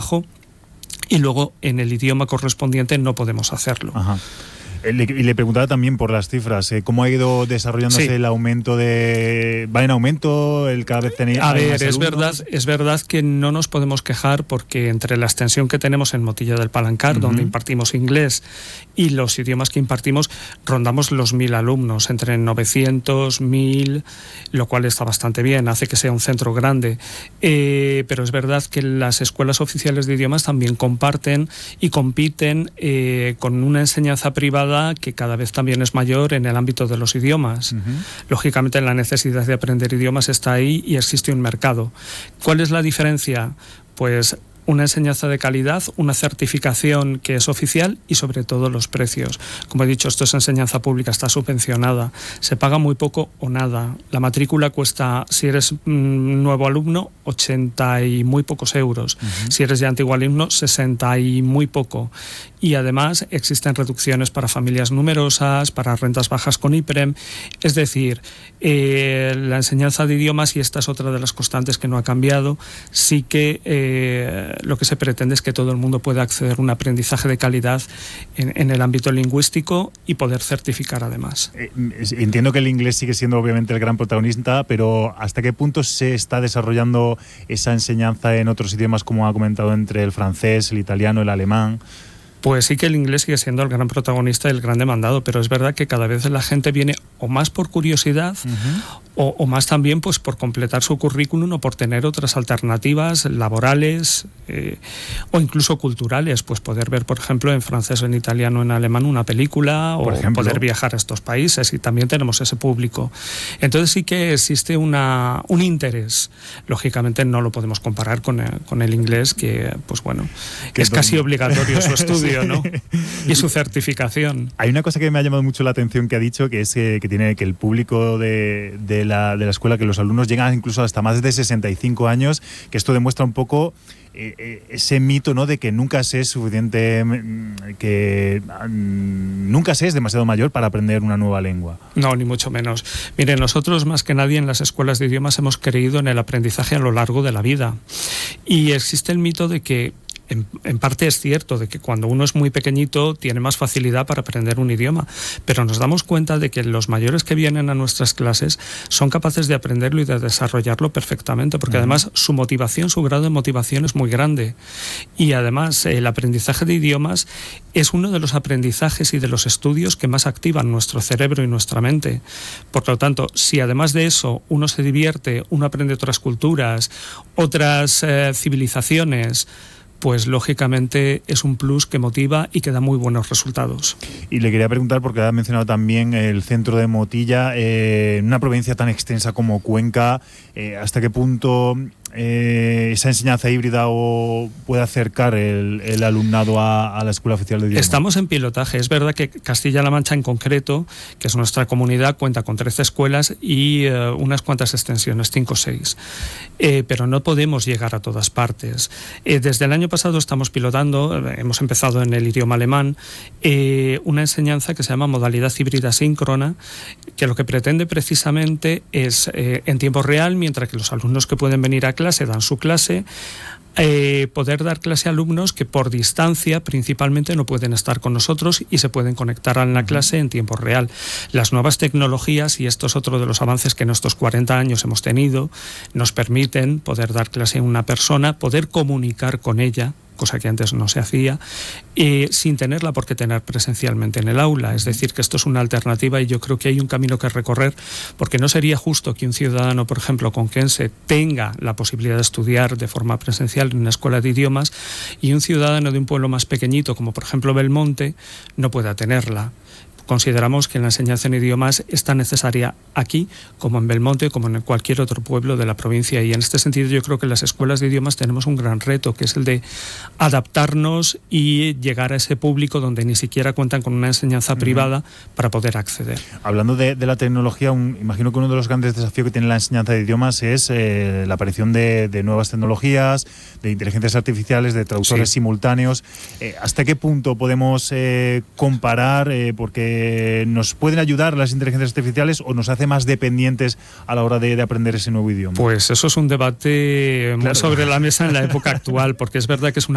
bajo, y luego en el idioma correspondiente no podemos hacerlo. Ajá. Y le preguntaba también por las cifras, ¿cómo ha ido desarrollándose el aumento de... ¿Va en aumento? Cada vez tenía... A ver, es verdad que no nos podemos quejar, porque entre la extensión que tenemos en Motilla del Palancar, donde impartimos inglés, y los idiomas que impartimos, rondamos los 1.000 alumnos, entre 900, 1.000, lo cual está bastante bien, hace que sea un centro grande. Pero es verdad que las escuelas oficiales de idiomas también comparten y compiten con una enseñanza privada que cada vez también es mayor en el ámbito de los idiomas. Lógicamente la necesidad de aprender idiomas está ahí y existe un mercado. ¿Cuál es la diferencia? Pues una enseñanza de calidad, una certificación que es oficial y sobre todo los precios. Como he dicho, esto es enseñanza pública, está subvencionada, se paga muy poco o nada. La matrícula cuesta, si eres nuevo alumno, 80 y muy pocos euros. Si eres ya antiguo alumno, 60 y muy poco. Y además existen reducciones para familias numerosas, para rentas bajas con IPREM. Es decir, la enseñanza de idiomas, y esta es otra de las constantes que no ha cambiado, sí que lo que se pretende es que todo el mundo pueda acceder a un aprendizaje de calidad en el ámbito lingüístico y poder certificar además. Entiendo que el inglés sigue siendo obviamente el gran protagonista, pero ¿hasta qué punto se está desarrollando esa enseñanza en otros idiomas, como ha comentado, entre el francés, el italiano, el alemán? Pues sí que el inglés sigue siendo el gran protagonista y el gran demandado, pero es verdad que cada vez la gente viene o más por curiosidad o más también pues por completar su currículum o por tener otras alternativas laborales o incluso culturales, pues poder ver, por ejemplo, en francés, en italiano, en alemán una película, o poder viajar a estos países, y también tenemos ese público. Entonces sí que existe un interés. Lógicamente no lo podemos comparar con el inglés, que pues bueno, que es casi obligatorio su estudio. ¿No? Y su certificación. Hay una cosa que me ha llamado mucho la atención que ha dicho, que es que tiene que el público de la escuela, que los alumnos llegan incluso hasta más de 65 años, que esto demuestra un poco ese mito, ¿no?, de que nunca se es suficiente, que nunca se es demasiado mayor para aprender una nueva lengua. No, ni mucho menos. Mire, nosotros más que nadie en las escuelas de idiomas hemos creído en el aprendizaje a lo largo de la vida, y existe el mito de que en parte es cierto de que cuando uno es muy pequeñito tiene más facilidad para aprender un idioma, pero nos damos cuenta de que los mayores que vienen a nuestras clases son capaces de aprenderlo y de desarrollarlo perfectamente, porque además su motivación, su grado de motivación es muy grande, y además el aprendizaje de idiomas es uno de los aprendizajes y de los estudios que más activan nuestro cerebro y nuestra mente. Por lo tanto, si además de eso uno se divierte, uno aprende otras culturas, otras civilizaciones, pues lógicamente es un plus que motiva y que da muy buenos resultados. Y le quería preguntar, porque ha mencionado también el centro de Motilla, en una provincia tan extensa como Cuenca, ¿hasta qué punto esa enseñanza híbrida puede acercar el alumnado a la Escuela Oficial de Idiomas? Estamos en pilotaje. Es verdad que Castilla-La Mancha en concreto, que es nuestra comunidad, cuenta con 13 escuelas y unas cuantas extensiones, 5 o 6. Pero no podemos llegar a todas partes. Desde el año pasado estamos pilotando, hemos empezado en el idioma alemán, una enseñanza que se llama modalidad híbrida síncrona, que lo que pretende precisamente es en tiempo real, mientras que los alumnos que pueden venir a clase dan su clase, poder dar clase a alumnos que por distancia principalmente no pueden estar con nosotros y se pueden conectar a la clase en tiempo real. Las nuevas tecnologías, y esto es otro de los avances que en estos 40 años hemos tenido, nos permiten poder dar clase a una persona, poder comunicar con ella, cosa que antes no se hacía, sin tenerla por qué tener presencialmente en el aula. Es decir, que esto es una alternativa, y yo creo que hay un camino que recorrer, porque no sería justo que un ciudadano, por ejemplo, conquense, tenga la posibilidad de estudiar de forma presencial en una escuela de idiomas, y un ciudadano de un pueblo más pequeñito, como por ejemplo Belmonte, no pueda tenerla. Consideramos que la enseñanza en idiomas es tan necesaria aquí como en Belmonte, como en cualquier otro pueblo de la provincia, y en este sentido yo creo que en las escuelas de idiomas tenemos un gran reto, que es el de adaptarnos y llegar a ese público donde ni siquiera cuentan con una enseñanza privada para poder acceder. Hablando de la tecnología, imagino que uno de los grandes desafíos que tiene la enseñanza de idiomas es la aparición de nuevas tecnologías, de inteligencias artificiales, de traductores simultáneos. ¿Hasta qué punto podemos comparar? Porque ¿nos pueden ayudar las inteligencias artificiales o nos hace más dependientes a la hora de aprender ese nuevo idioma? Pues eso es un debate muy sobre la mesa en la época actual, porque es verdad que es una